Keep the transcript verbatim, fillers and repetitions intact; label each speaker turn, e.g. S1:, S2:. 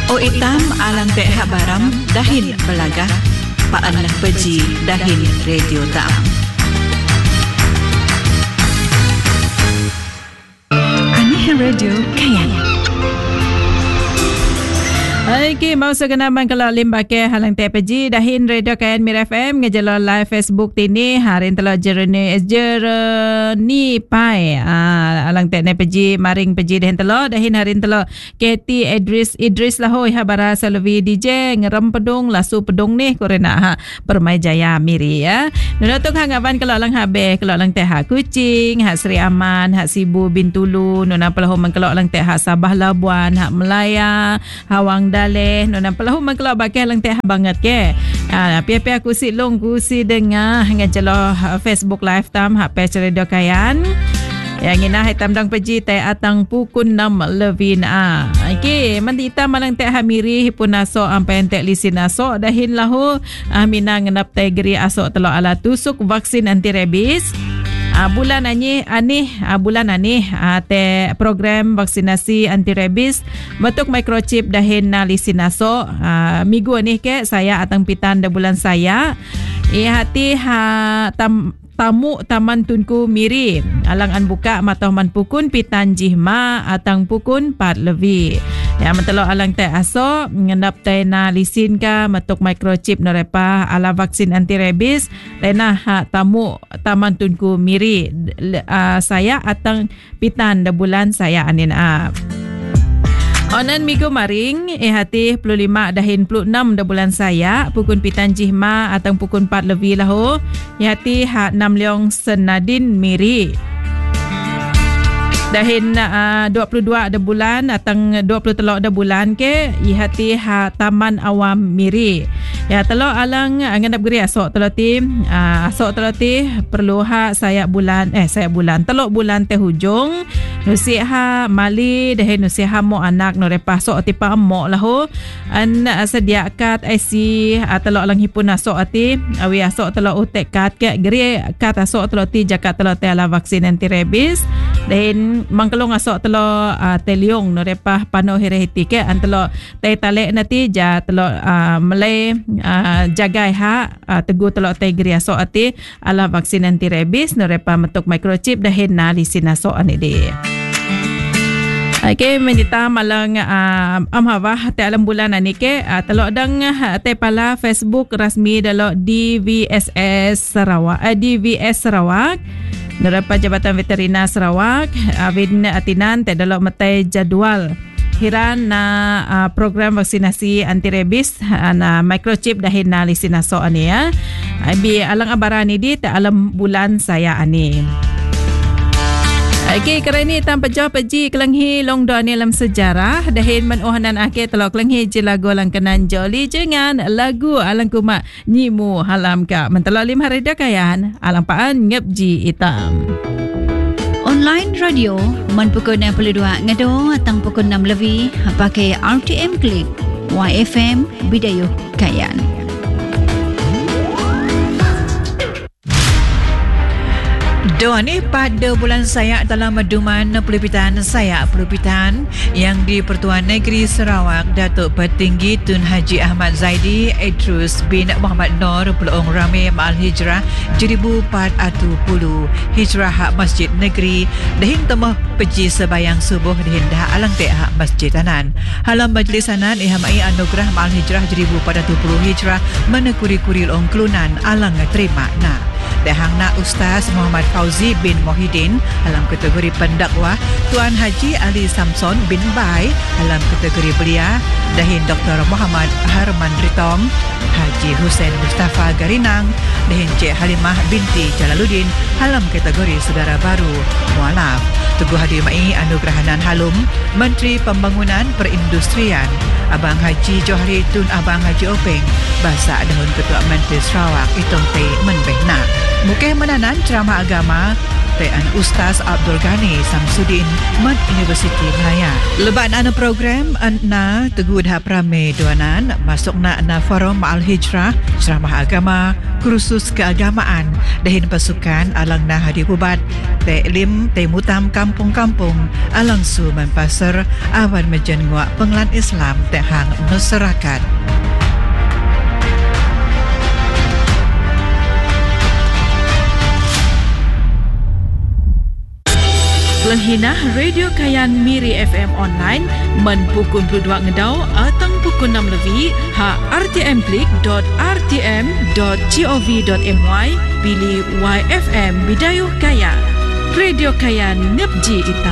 S1: O itam alang teh habaram dahin belagah paan lah peji dahin radio tam. Ani radio kayan.
S2: Okey, mau segenaman kalau limba ke halang teh peji dahin radio kayan Mir F M ngejelo live Facebook tini harin telo jerene jereni pai ah halang teh ne peji maring peji dahin telo dahin harin telo Katie Idris Idris lah hoi habara Selvi D J ngerem pedung lasu pedung ni korena ha Permai Jaya Miri ya. Nunatuk hangapan kalau lang habe kalau lang teh ha Kucing ha Sri Aman ha Sibu Bintulu nuna pelahum kalau lang teh ha Sabah Labuan ha Melaya Hawang Daleh nona pelahu mengkelak bagai lang teh banget ke ah pia-pia kusi long kusi dengar ngejelo Facebook live tam hak page radio kayan yang ina hitam dang peji teh atang pukun enam levin ah okey mantita malang teh hamiri pun aso ampai entek lisin aso dahin lahu ah mina ngenap teh geri aso telo ala tusuk vaksin anti rabies. Uh, bulan ani ani uh, bulan ani uh, te program vaksinasi anti rabies batuk microchip dahin na lisinaso uh, minggu ni ke saya atang pitan da bulan saya i hati ha tam tamu taman tunku miri alang an buka matah man pukun pitan jihma atang pukun pat levi ya mentelo alang teh aso ngendap teh na lisin ka matuk microchip norepa ala vaksin anti rabies tena ha tamu taman tunku miri uh, saya atang pitan da bulan saya anin a onan minggu maring eh hati puluh lima dahin puluh enam da bulan saya pukun pitan jihma atang pukun empat lebih lahu eh hati ha enam leong senadin miri dahin uh, dua puluh dua da bulan atang dua puluh tiga da bulan ke eh hati ha taman awam miri ya telo alang ngendap geri asok telo ti uh, asok telo ti perlu ha saya bulan eh saya bulan telo bulan teh hujung nusiha mali dahin nusiha mo anak no repasok ti pa mo lahu an uh, sediakat I C uh, telo alang hipun asok ati awi asok telo utek kat ke geri kat asok telo ti jakat telo te ala vaksin anti rabies dahin mangkelong asok telo uh, teliong no repah pano hirehiti ke antelo teh talek nati ja telo uh, melay uh, jagai ha uh, tegu telo teh geri asok ati ala vaksin anti rabies no repah metuk microchip dahin na lisin asok ani di. Okey menita malang uh, amhawa te alam bulan ani ke uh, telo dang uh, te pala Facebook rasmi dalo D V S S Sarawak uh, D V S Sarawak Nerapa Jabatan Veterina Sarawak Avin Atinan te dalo metai jadual hiran na uh, program vaksinasi anti rabies uh, na microchip dahin na lisinaso ani ya bi alang abarani di te alam bulan saya ani. Okey, kerana ni tanpa jawab peji kelenghi long do ni dalam sejarah dahin menohanan akhir telok kelenghi je lagu lang kenan joli jangan lagu alang kuma nyimu halam ka mentelok lim hari dakayan alang paan ngep ji itam.
S1: Online radio man pukul enam puluh dua ngado atang pukul enam lebih pakai R T M Klik Y F M Bidayuh Kayan. Doa ni pada bulan saya dalam meduman pelupitan saya pelupitan yang di Pertuan Negeri Sarawak Datuk Petinggi Tun Haji Ahmad Zaidi Idrus bin Muhammad Nur Peluang Rame Ma'al Hijrah seribu empat ratus sepuluh Hijrah hak Masjid Negeri dahin temah peji sebayang subuh dahin dah alang teh hak Masjid Anan halam majlis Anan ihamai anugerah Ma'al Hijrah seribu empat ratus sepuluh Hijrah menekuri-kuri long kelunan alang terima na dahang na Ustaz Muhammad Fauzi bin Mohidin dalam kategori pendakwah Tuan Haji Ali Samson bin Bai dalam kategori belia dahin Doktor Muhammad Harman Ritom Haji Hussein Mustafa Garinang dahin Cik Halimah binti Jalaluddin dalam kategori saudara baru mualaf Teguh hadir mai anugrahanan halum Menteri Pembangunan Perindustrian Abang Haji Johari Tun Abang Haji Openg Bahasa Dahun Ketua Menteri Sarawak Itong Tei Menbehna Mukeh menanan ceramah agama Tean Ustaz Abdul Ghani Samsudin Mat Universiti Melaya. Leban ana program na teguh dah prame duanan masuk na na forum Al-Hijrah ceramah agama kursus keagamaan dahin pasukan alang na hari hubat Te'lim Temutam kampung-kampung alang su mempasar awan menjenguak penglan Islam tehang masyarakat.
S2: Lenghina Radio Kayan Miri F M online men pukul dua ngedau atang pukul enam lebih ha r t m klik dot r t m dot gov dot m y pilih Y F M Bidayuh Kaya. Radio Kayan Nepji Ita.